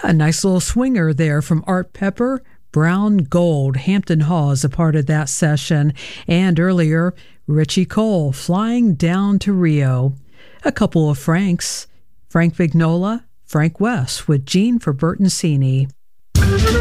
A nice little swinger there from Art Pepper. Brown Gold, Hampton Hall is a part of that session. And earlier, Richie Cole, Flying Down to Rio. A couple of Franks, Frank Vignola, Frank West with Gene for Bertoncini.